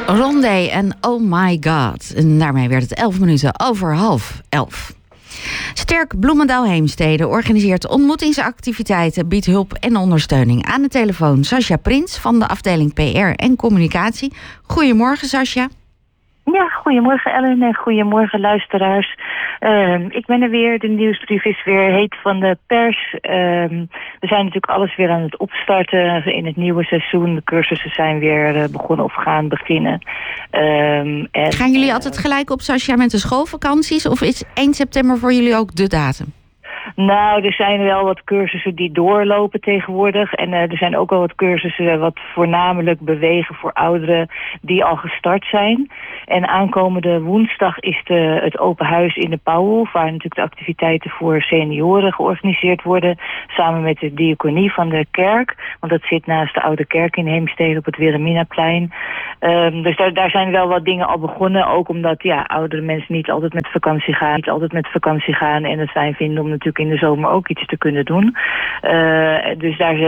Rondé en Oh My God. En daarmee werd het 11 minuten over 10:30. Sterk Bloemendaal Heemstede organiseert ontmoetingsactiviteiten, biedt hulp en ondersteuning. Aan de telefoon Sascha Prins van de afdeling PR en Communicatie. Goedemorgen, Sascha. Ja, goedemorgen Ellen en goedemorgen luisteraars. Ik ben er weer, de nieuwsbrief is weer heet van de pers. We zijn natuurlijk alles weer aan het opstarten in het nieuwe seizoen. De cursussen zijn weer begonnen of gaan beginnen. Gaan jullie altijd gelijk op, Sascha, met de schoolvakanties? Of is 1 september voor jullie ook de datum? Nou, er zijn wel wat cursussen die doorlopen tegenwoordig. En er zijn ook wel wat cursussen wat voornamelijk bewegen voor ouderen die al gestart zijn. En aankomende woensdag is het open huis in de Pauwhof, waar natuurlijk de activiteiten voor senioren georganiseerd worden. Samen met de diaconie van de kerk. Want dat zit naast de Oude Kerk in Heemstede op het Wilhelminaplein. Dus daar zijn wel wat dingen al begonnen. Ook omdat oudere mensen niet altijd met vakantie gaan. En het fijn vinden om natuurlijk in de zomer ook iets te kunnen doen. Dus daar